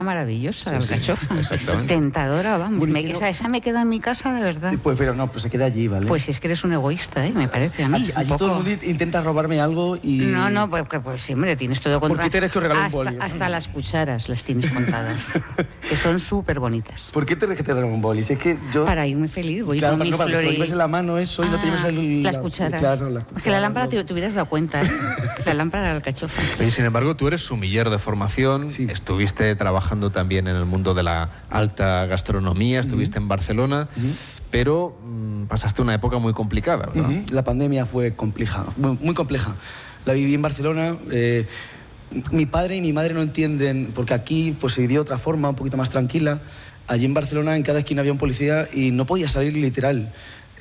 Maravillosa, la alcachofa. Exactamente. Tentadora, vamos. Bueno, Esa me queda en mi casa, de verdad. Pues, pero no, pues se queda allí, ¿vale? Pues es que eres un egoísta, me parece a mí. Allí todo el mundo intenta robarme algo y... No, pues sí, hombre, tienes todo controlado. ¿Por qué tienes que regalar un boli? Hasta las cucharas las tienes contadas, que son súper bonitas. ¿Por qué tienes que tener un boli? Si es que yo... Para irme feliz, voy claro, con mi no, para que lo lleves en la mano eso y no te lleves las cucharas. Claro, las cucharas. Es que la lámpara te hubieras dado cuenta, la lámpara de la alcachofa. Y sin embargo, tú eres sumiller de formación, Sí. Estuviste trabajando también en el mundo de la alta gastronomía, estuviste en Barcelona, pero pasaste una época muy complicada, ¿verdad? La pandemia fue compleja, muy compleja. La viví en Barcelona. Mi padre y mi madre no entienden, porque aquí pues, se vivió de otra forma, un poquito más tranquila. Allí en Barcelona, en cada esquina había un policía y no podía salir literal.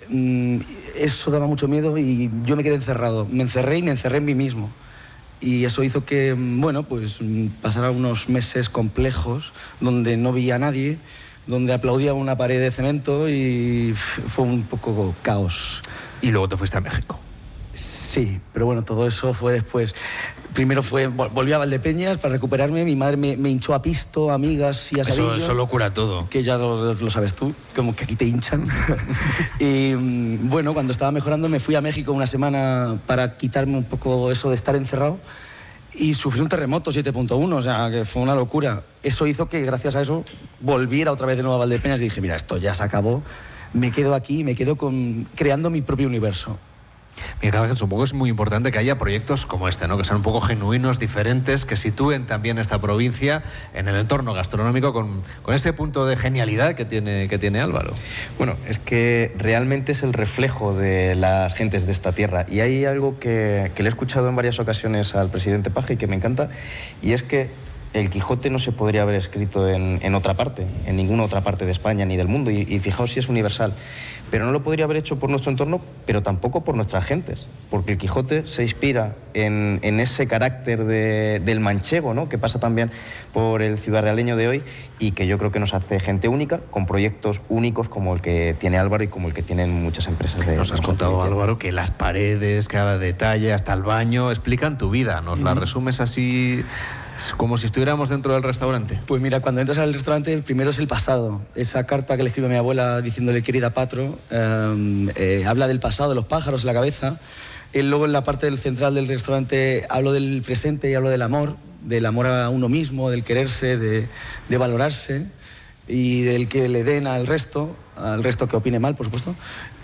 Eso daba mucho miedo y yo me quedé encerrado. Me encerré y me encerré en mí mismo. Y eso hizo que, bueno, pues pasara unos meses complejos donde no veía a nadie, donde aplaudía una pared de cemento y fue un poco caos. Y luego te fuiste a México. Sí, pero bueno, todo eso fue después. Primero volví a Valdepeñas para recuperarme, mi madre me hinchó a pisto, amigas y a sabillo. Eso lo cura todo. Que ya lo sabes tú, como que aquí te hinchan. Y bueno, cuando estaba mejorando me fui a México una semana para quitarme un poco eso de estar encerrado y sufrí un terremoto 7.1, o sea, que fue una locura. Eso hizo que gracias a eso volviera otra vez de nuevo a Valdepeñas y dije, mira, esto ya se acabó, me quedo aquí, me quedo creando mi propio universo. Miguel Ángel, supongo que es muy importante que haya proyectos como este, ¿no? Que sean un poco genuinos, diferentes, que sitúen también esta provincia en el entorno gastronómico con ese punto de genialidad que tiene Álvaro. Bueno, es que realmente es el reflejo de las gentes de esta tierra. Y hay algo que le he escuchado en varias ocasiones al presidente Paje y que me encanta, y es que el Quijote no se podría haber escrito en otra parte, en ninguna otra parte de España ni del mundo, y fijaos si es universal. Pero no lo podría haber hecho por nuestro entorno, pero tampoco por nuestras gentes, porque el Quijote se inspira en ese carácter del manchego, ¿no? Que pasa también por el ciudadrealeño de hoy y que yo creo que nos hace gente única, con proyectos únicos como el que tiene Álvaro y como el que tienen muchas empresas. Nos has contado, Álvaro, que las paredes, cada detalle, hasta el baño, explican tu vida. ¿Nos la resumes así, como si estuviéramos dentro del restaurante? Pues mira, cuando entras al restaurante, primero es el pasado. Esa carta que le escribe a mi abuela diciéndole querida patro, habla del pasado, de los pájaros en la cabeza. Luego en la parte del central del restaurante hablo del presente y hablo del amor a uno mismo, del quererse, de valorarse y del que le den al resto que opine mal, por supuesto.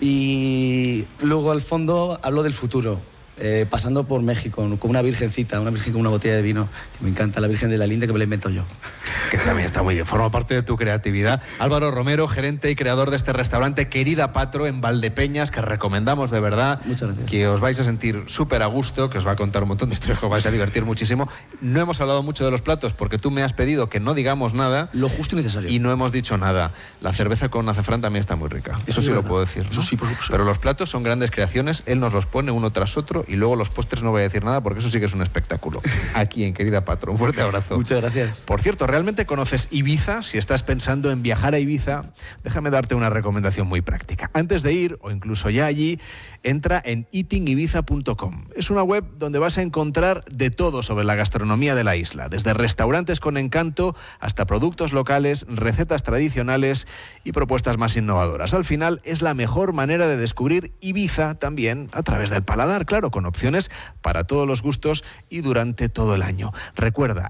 Y luego al fondo hablo del futuro. Pasando por México, con una virgencita, una virgen con una botella de vino, que me encanta, la Virgen de la Linda, que me la invento yo. Que también está muy bien, forma parte de tu creatividad. Álvaro Romero, gerente y creador de este restaurante Querida Patro en Valdepeñas, que recomendamos de verdad. Muchas gracias. Que os vais a sentir súper a gusto, que os va a contar un montón de historias, que os vais a divertir muchísimo. No hemos hablado mucho de los platos, porque tú me has pedido que no digamos nada. Lo justo y necesario. Y no hemos dicho nada. La cerveza con azafrán también está muy rica. Eso sí lo puedo decir, ¿no? Eso sí, por supuesto. Pero los platos son grandes creaciones, él nos los pone uno tras otro y luego los postres no voy a decir nada porque eso sí que es un espectáculo. Aquí en Querida Patro. Un fuerte abrazo. Muchas gracias. Por cierto, ¿realmente conoces Ibiza? Si estás pensando en viajar a Ibiza, déjame darte una recomendación muy práctica. Antes de ir, o incluso ya allí, entra en eatingibiza.com. Es una web donde vas a encontrar de todo sobre la gastronomía de la isla, desde restaurantes con encanto hasta productos locales, recetas tradicionales y propuestas más innovadoras. Al final, es la mejor manera de descubrir Ibiza también a través del paladar, claro, con opciones para todos los gustos y durante todo el año. Recuerda,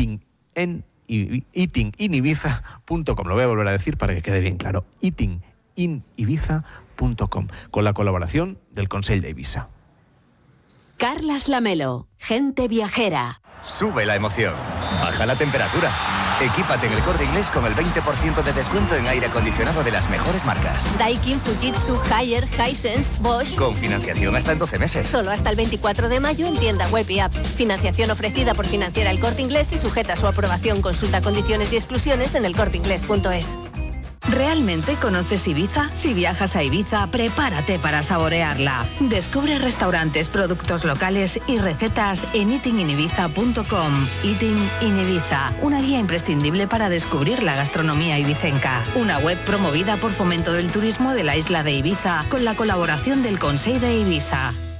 eatingibiza.com. Lo voy a volver a decir para que quede bien claro. eatingibiza.com, con la colaboración del Consell de Ibiza. Carlas Lamelo, gente viajera. Sube la emoción, baja la temperatura. Equípate en El Corte Inglés con el 20% de descuento en aire acondicionado de las mejores marcas. Daikin, Fujitsu, Haier, Hisense, Bosch. Con financiación hasta en 12 meses. Solo hasta el 24 de mayo en tienda web y app. Financiación ofrecida por Financiera El Corte Inglés y sujeta a su aprobación. Consulta condiciones y exclusiones en elcorteinglés.es. ¿Realmente conoces Ibiza? Si viajas a Ibiza, prepárate para saborearla. Descubre restaurantes, productos locales y recetas en eatingibiza.com. Eating in Ibiza, una guía imprescindible para descubrir la gastronomía ibicenca. Una web promovida por Fomento del Turismo de la isla de Ibiza con la colaboración del Consell de Ibiza.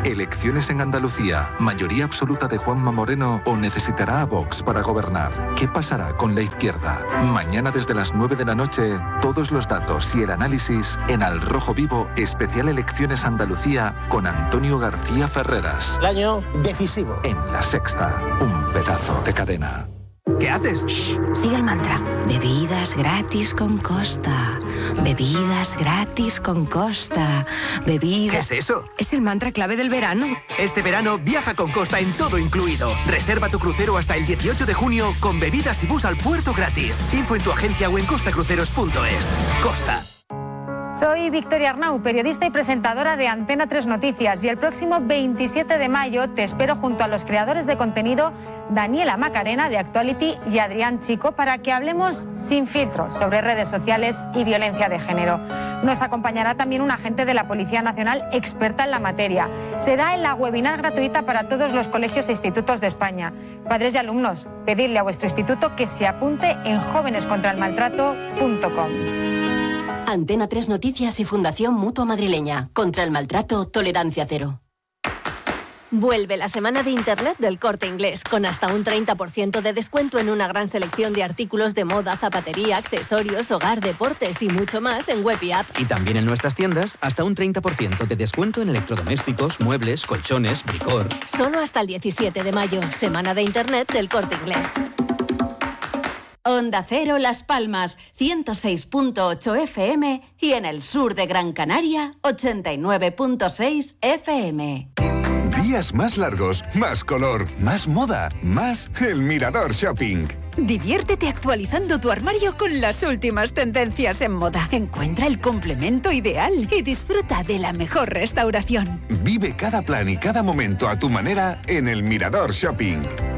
Elecciones en Andalucía, mayoría absoluta de Juanma Moreno o necesitará a Vox para gobernar. ¿Qué pasará con la izquierda? Mañana desde las 9 de la noche, todos los datos y el análisis en Al Rojo Vivo, especial Elecciones Andalucía con Antonio García Ferreras. El año decisivo. En La Sexta, un pedazo de cadena. ¿Qué haces? Shh, sigue el mantra. Bebidas gratis con Costa. Bebidas gratis con Costa. Bebidas... ¿Qué es eso? Es el mantra clave del verano. Este verano viaja con Costa en todo incluido. Reserva tu crucero hasta el 18 de junio con bebidas y bus al puerto gratis. Info en tu agencia o en costacruceros.es. Costa. Soy Victoria Arnau, periodista y presentadora de Antena 3 Noticias, y el próximo 27 de mayo te espero junto a los creadores de contenido Daniela Macarena de Actuality y Adrián Chico para que hablemos sin filtros sobre redes sociales y violencia de género. Nos acompañará también un agente de la Policía Nacional experta en la materia. Será en la webinar gratuita para todos los colegios e institutos de España. Padres y alumnos, pedirle a vuestro instituto que se apunte en jóvenescontraelmaltrato.com. Antena 3 Noticias y Fundación Mutua Madrileña. Contra el maltrato, tolerancia cero. Vuelve la semana de Internet del Corte Inglés, con hasta un 30% de descuento en una gran selección de artículos de moda, zapatería, accesorios, hogar, deportes y mucho más en web y app. Y también en nuestras tiendas, hasta un 30% de descuento en electrodomésticos, muebles, colchones, bricor. Solo hasta el 17 de mayo, semana de Internet del Corte Inglés. Onda Cero Las Palmas, 106.8 FM y en el sur de Gran Canaria, 89.6 FM. Días más largos, más color, más moda, más El Mirador Shopping. Diviértete actualizando tu armario con las últimas tendencias en moda. Encuentra el complemento ideal y disfruta de la mejor restauración. Vive cada plan y cada momento a tu manera en El Mirador Shopping.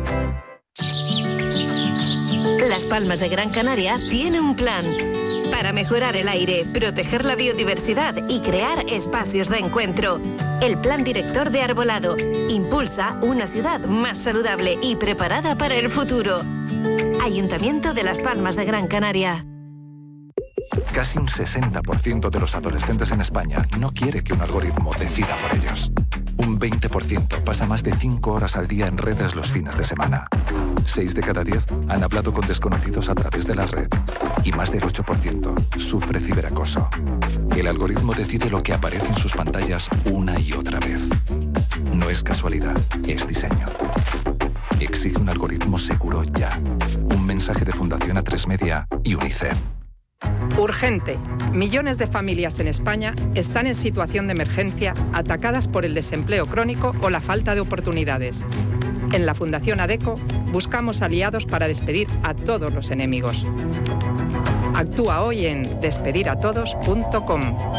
Las Palmas de Gran Canaria tiene un plan para mejorar el aire, proteger la biodiversidad y crear espacios de encuentro. El Plan Director de Arbolado impulsa una ciudad más saludable y preparada para el futuro. Ayuntamiento de Las Palmas de Gran Canaria. Casi un 60% de los adolescentes en España no quiere que un algoritmo decida por ellos. Un 20% pasa más de 5 horas al día en redes los fines de semana. 6 de cada 10 han hablado con desconocidos a través de la red. Y más del 8% sufre ciberacoso. El algoritmo decide lo que aparece en sus pantallas una y otra vez. No es casualidad, es diseño. Exige un algoritmo seguro ya. Un mensaje de Fundación A3 Media y UNICEF. Urgente. Millones de familias en España están en situación de emergencia, atacadas por el desempleo crónico o la falta de oportunidades. En la Fundación ADECO buscamos aliados para despedir a todos los enemigos. Actúa hoy en despediratodos.com.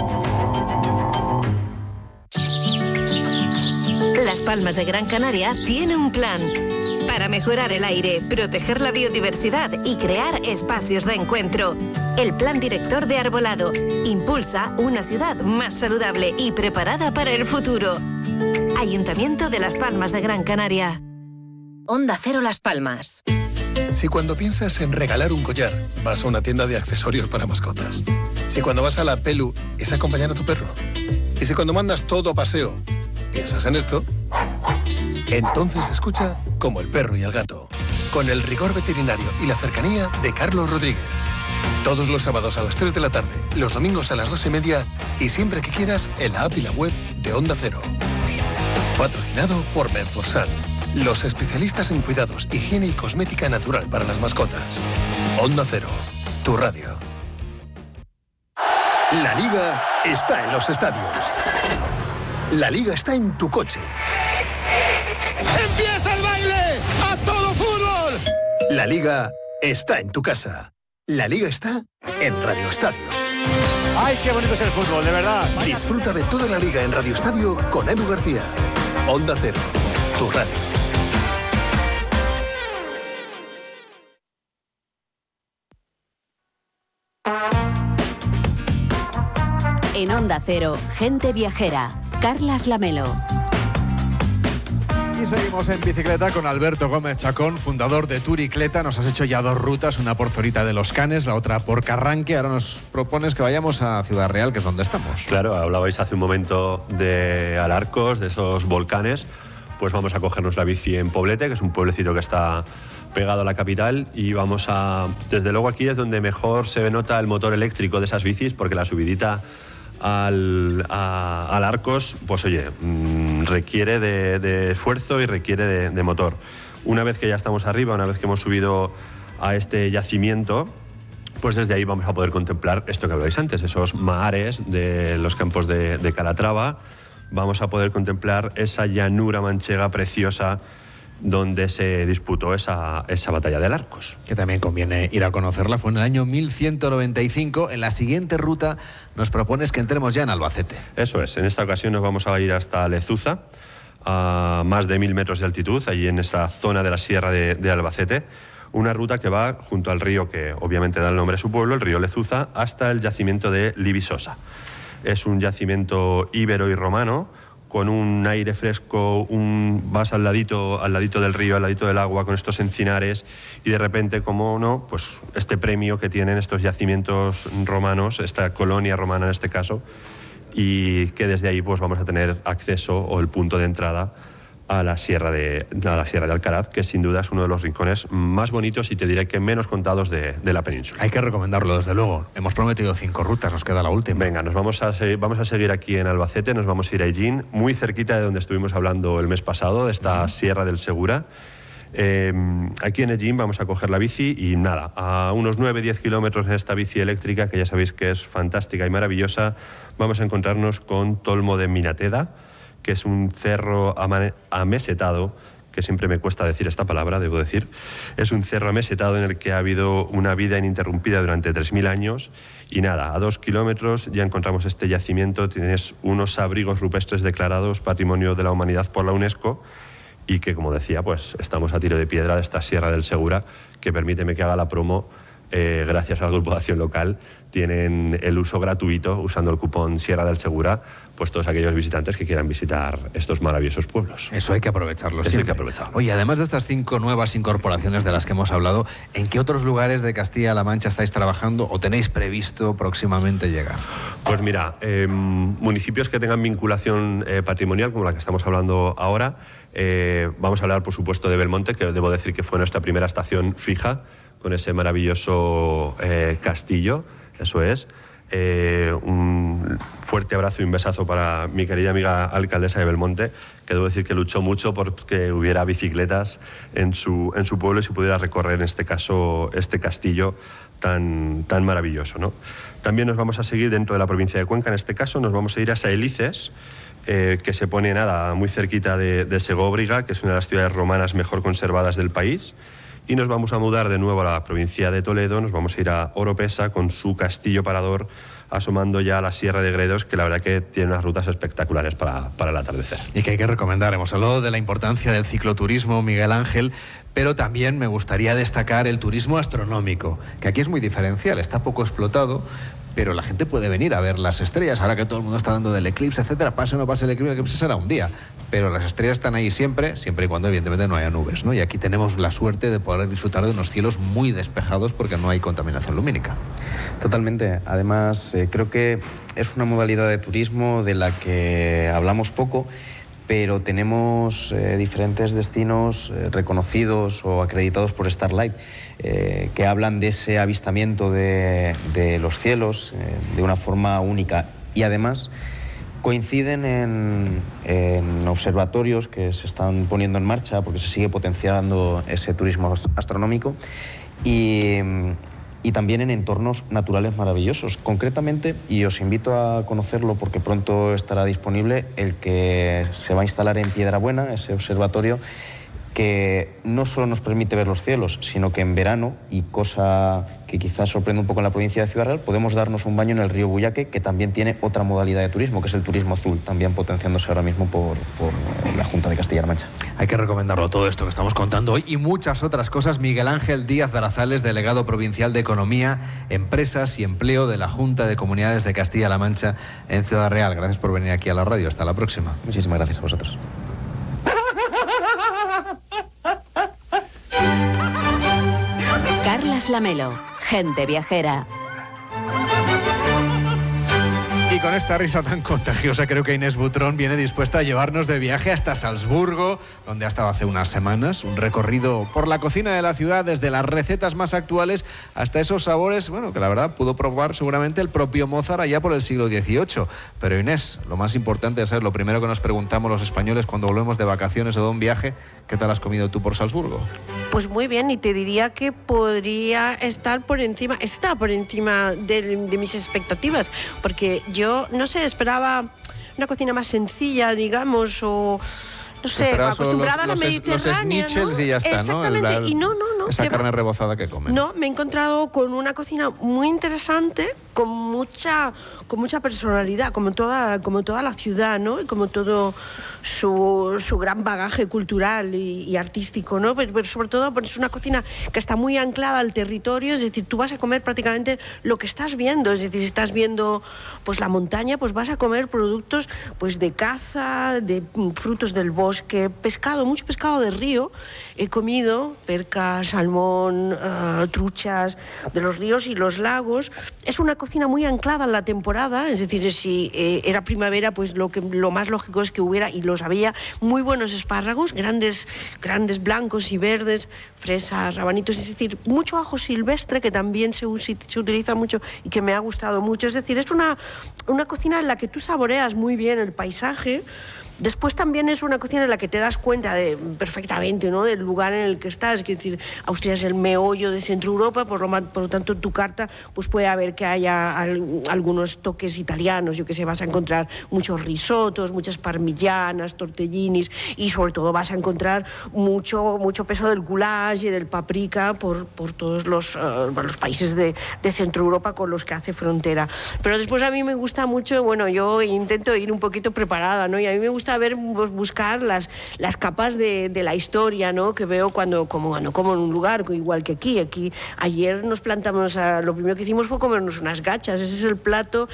Las Palmas de Gran Canaria tiene un plan para mejorar el aire, proteger la biodiversidad y crear espacios de encuentro. El Plan Director de Arbolado impulsa una ciudad más saludable y preparada para el futuro. Ayuntamiento de Las Palmas de Gran Canaria. Onda Cero Las Palmas. Si cuando piensas en regalar un collar, vas a una tienda de accesorios para mascotas. Si cuando vas a la Pelu es acompañar a tu perro. Y si cuando mandas todo a paseo, piensas en esto, entonces escucha Como el perro y el gato, con el rigor veterinario y la cercanía de Carlos Rodríguez. Todos los sábados a las 3 de la tarde, los domingos a las 2:30 y siempre que quieras en la app y la web de Onda Cero. Patrocinado por Menforsan, los especialistas en cuidados, higiene y cosmética natural para las mascotas. Onda Cero, tu radio. La Liga está en los estadios. La Liga está en tu coche. ¡Empieza el baile! ¡A todo fútbol! La Liga está en tu casa. La Liga está en Radio Estadio. ¡Ay, qué bonito es el fútbol, de verdad! Disfruta de toda la Liga en Radio Estadio con Edu García. Onda Cero, tu radio. En Onda Cero, Gente Viajera, Carlas Lamelo. Y seguimos en bicicleta con Alberto Gómez Chacón, fundador de Turicleta. Nos has hecho ya 2 rutas, una por Zorita de los Canes, la otra por Carranque. Ahora nos propones que vayamos a Ciudad Real, que es donde estamos. Claro, hablabais hace un momento de Alarcos, de esos volcanes. Pues vamos a cogernos la bici en Poblete, que es un pueblecito que está pegado a la capital, y vamos a... Desde luego aquí es donde mejor se nota el motor eléctrico de esas bicis, porque la subidita al Arcos, pues oye, requiere de esfuerzo y requiere de motor. Una vez que ya estamos arriba, una vez que hemos subido a este yacimiento, pues desde ahí vamos a poder contemplar esto que habláis antes, esos mahares de los campos de Calatrava. Vamos a poder contemplar esa llanura manchega preciosa donde se disputó esa batalla de Alarcos. Que también conviene ir a conocerla, fue en el año 1195. En la siguiente ruta nos propones que entremos ya en Albacete. Eso es, en esta ocasión nos vamos a ir hasta Lezuza, a más de 1000 metros de altitud, allí en esta zona de la sierra de Albacete. Una ruta que va junto al río que obviamente da el nombre a su pueblo, el río Lezuza, hasta el yacimiento de Libisosa. Es un yacimiento íbero y romano, con un aire fresco, vas al ladito del río, al ladito del agua, con estos encinares, y de repente, como no, pues este premio que tienen estos yacimientos romanos, esta colonia romana en este caso, y que desde ahí pues vamos a tener acceso, o el punto de entrada, a la sierra de Alcaraz, que sin duda es uno de los rincones más bonitos y te diré que menos contados de la península. Hay que recomendarlo, desde luego. Hemos prometido 5 rutas, nos queda la última. Venga, vamos a seguir aquí en Albacete, nos vamos a ir a Illín, muy cerquita de donde estuvimos hablando el mes pasado, de esta Sierra del Segura. Aquí en Illín vamos a coger la bici y nada, a unos 9-10 kilómetros en esta bici eléctrica, que ya sabéis que es fantástica y maravillosa, vamos a encontrarnos con Tolmo de Minateda, que es un cerro amesetado, que siempre me cuesta decir esta palabra, debo decir. Es un cerro amesetado en el que ha habido una vida ininterrumpida durante 3000 años. Y nada, a 2 kilómetros ya encontramos este yacimiento. Tienes unos abrigos rupestres declarados Patrimonio de la Humanidad por la UNESCO, y que, como decía, pues estamos a tiro de piedra de esta Sierra del Segura, que permíteme que haga la promo. Gracias al Grupo de Acción Local, tienen el uso gratuito, usando el cupón Sierra del Segura, pues todos aquellos visitantes que quieran visitar estos maravillosos pueblos. Eso hay que aprovecharlo. Eso hay que aprovecharlo. Oye, además de estas 5 nuevas incorporaciones de las que hemos hablado, ¿en qué otros lugares de Castilla-La Mancha estáis trabajando o tenéis previsto próximamente llegar? Pues mira, municipios que tengan vinculación patrimonial, como la que estamos hablando ahora. Vamos a hablar, por supuesto, de Belmonte, que debo decir que fue nuestra primera estación fija, con ese maravilloso castillo, eso es. Un fuerte abrazo y un besazo para mi querida amiga alcaldesa de Belmonte, que debo decir que luchó mucho porque hubiera bicicletas en su pueblo y se pudiera recorrer, en este caso, este castillo tan maravilloso, ¿no? También nos vamos a seguir dentro de la provincia de Cuenca, en este caso nos vamos a ir a Saelices, que se pone muy cerquita de Segóbriga, que es una de las ciudades romanas mejor conservadas del país. Y nos vamos a mudar de nuevo a la provincia de Toledo, nos vamos a ir a Oropesa con su castillo parador, asomando ya a la Sierra de Gredos, que la verdad que tiene unas rutas espectaculares para el atardecer. Y que hay que recomendar. Hemos hablado de la importancia del cicloturismo, Miguel Ángel, pero también me gustaría destacar el turismo astronómico, que aquí es muy diferencial, está poco explotado, pero la gente puede venir a ver las estrellas. Ahora que todo el mundo está hablando del eclipse, etcétera, pase o no pase el eclipse será un día, pero las estrellas están ahí siempre y cuando evidentemente no haya nubes, ¿no? Y aquí tenemos la suerte de poder disfrutar de unos cielos muy despejados porque no hay contaminación lumínica. Totalmente. Además, creo que es una modalidad de turismo de la que hablamos poco, pero tenemos diferentes destinos reconocidos o acreditados por Starlight que hablan de ese avistamiento de los cielos de una forma única, y además coinciden en observatorios que se están poniendo en marcha porque se sigue potenciando ese turismo astronómico, y también en entornos naturales maravillosos. Concretamente, y os invito a conocerlo porque pronto estará disponible, el que se va a instalar en Piedrabuena, ese observatorio que no solo nos permite ver los cielos, sino que en verano, y cosa que quizás sorprende un poco en la provincia de Ciudad Real, podemos darnos un baño en el río Buyaque, que también tiene otra modalidad de turismo, que es el turismo azul, también potenciándose ahora mismo por la Junta de Castilla-La Mancha. Hay que recomendarlo todo esto que estamos contando hoy y muchas otras cosas. Miguel Ángel Díaz Barazales, delegado provincial de Economía, Empresas y Empleo de la Junta de Comunidades de Castilla-La Mancha en Ciudad Real. Gracias por venir aquí a la radio. Hasta la próxima. Muchísimas gracias a vosotros. Viajes Lamelo, gente viajera. Y con esta risa tan contagiosa creo que Inés Butrón viene dispuesta a llevarnos de viaje hasta Salzburgo, donde ha estado hace unas semanas, un recorrido por la cocina de la ciudad, desde las recetas más actuales hasta esos sabores, bueno, que la verdad pudo probar seguramente el propio Mozart allá por el siglo XVIII. Pero Inés, lo más importante es lo primero que nos preguntamos los españoles cuando volvemos de vacaciones o de un viaje, ¿qué tal has comido tú por Salzburgo? Pues muy bien, y te diría que podría estar por encima, está por encima de mis expectativas, porque yo, no sé, esperaba una cocina más sencilla, digamos, o no sé, acostumbrada a la mediterránea, los schnitzels, ¿no? Y ya está, exactamente, ¿no? Y no. Esa carne rebozada que comen. No, me he encontrado con una cocina muy interesante, con mucha personalidad, como toda la ciudad, ¿no? Y como todo su gran bagaje cultural y artístico, ¿no? Pero sobre todo porque es una cocina que está muy anclada al territorio, es decir, tú vas a comer prácticamente lo que estás viendo, es decir, si estás viendo pues la montaña, pues vas a comer productos pues de caza, de frutos del bosque, pescado, mucho pescado de río. He comido perca, salmón, truchas de los ríos y los lagos. Es una cocina muy anclada en la temporada, es decir, si era primavera, pues lo más lógico es que hubiera, y los había, muy buenos espárragos, grandes blancos y verdes, fresas, rabanitos, es decir, mucho ajo silvestre que también se utiliza mucho y que me ha gustado mucho. Es decir, es una cocina en la que tú saboreas muy bien el paisaje. Después también es una cocina en la que te das cuenta perfectamente, ¿no?, del lugar en el que estás. Es decir, Austria es el meollo de Centro Europa, por lo tanto en tu carta pues puede haber que haya algunos toques italianos. Yo que sé, vas a encontrar muchos risotos, muchas parmigianas, tortellinis, y sobre todo vas a encontrar mucho peso del goulash y del paprika por todos los países de Centro Europa con los que hace frontera. Pero después a mí me gusta mucho, bueno, yo intento ir un poquito preparada, ¿no? Y a mí me gusta buscar las capas de la historia, ¿no?, que veo cuando como en un lugar, igual que aquí ayer nos plantamos, lo primero que hicimos fue comernos unas gachas. Ese es el plato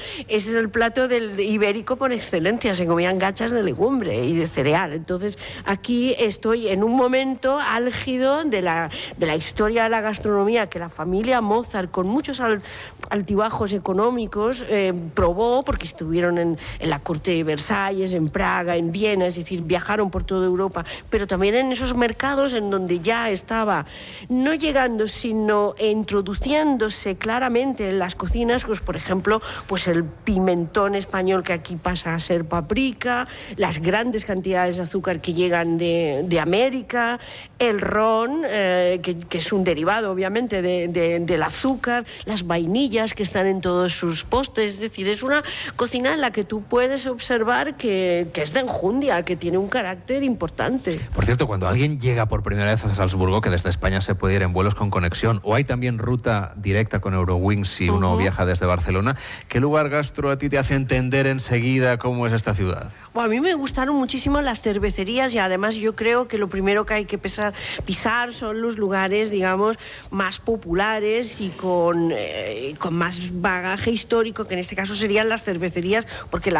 del ibérico por excelencia. Se comían gachas de legumbre y de cereal. Entonces aquí estoy en un momento álgido de la historia de la gastronomía que la familia Mozart, con muchos altibajos económicos, probó, porque estuvieron en la corte de Versalles, en Praga, en Viena, es decir, viajaron por toda Europa, pero también en esos mercados en donde ya estaba no llegando, sino introduciéndose claramente en las cocinas, pues por ejemplo, pues el pimentón español, que aquí pasa a ser paprika, las grandes cantidades de azúcar que llegan de América, el ron, que es un derivado obviamente del azúcar, las vainillas que están en todos sus postres. Es decir, es una cocina en la que tú puedes observar que es de enjundia, que tiene un carácter importante. Por cierto, cuando alguien llega por primera vez a Salzburgo, que desde España se puede ir en vuelos con conexión, o hay también ruta directa con Eurowings si uno viaja desde Barcelona, ¿qué lugar gastro a ti te hace entender enseguida cómo es esta ciudad? Bueno, a mí me gustaron muchísimo las cervecerías, y además yo creo que lo primero que hay que pisar son los lugares, digamos, más populares y con más bagaje histórico, que en este caso serían las cervecerías, porque